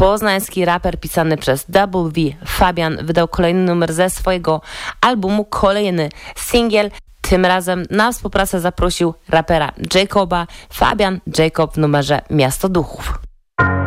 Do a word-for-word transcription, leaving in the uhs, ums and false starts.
Poznański raper pisany przez Double V, Fabian, wydał kolejny numer ze swojego albumu, kolejny singiel. Tym razem na współpracę zaprosił rapera Jacoba. Fabian Jacob w numerze Miasto Duchów.